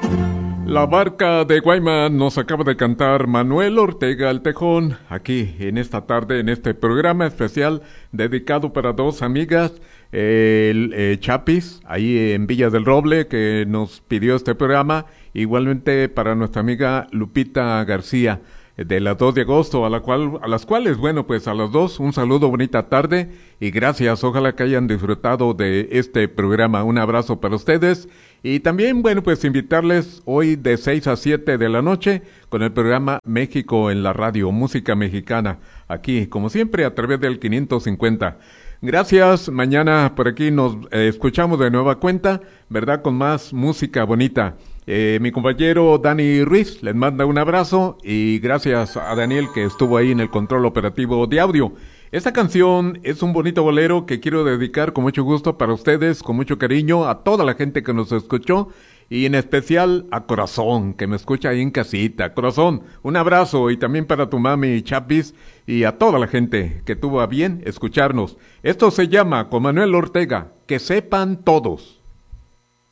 La barca de Guaymas nos acaba de cantar Manuel Ortega El Tejón, aquí en esta tarde, en este programa especial dedicado para dos amigas, Chapis, ahí en Villa del Roble, que nos pidió este programa, igualmente para nuestra amiga Lupita García, de la 2 de agosto, a las cuales, bueno, pues a las dos, un saludo, bonita tarde, y gracias, ojalá que hayan disfrutado de este programa, un abrazo para ustedes, y también, bueno, pues invitarles hoy de 6 a 7 de la noche con el programa México en la Radio, música mexicana, aquí, como siempre, a través del 550. Gracias, mañana por aquí nos escuchamos de nueva cuenta, ¿verdad? Con más música bonita. Mi compañero Dani Ruiz les manda un abrazo y gracias a Daniel que estuvo ahí en el control operativo de audio. Esta canción es un bonito bolero que quiero dedicar con mucho gusto para ustedes, con mucho cariño, a toda la gente que nos escuchó y en especial a Corazón, que me escucha ahí en casita. Corazón, un abrazo y también para tu mami Chapis y a toda la gente que tuvo a bien escucharnos. Esto se llama con Manuel Ortega, Que Sepan Todos.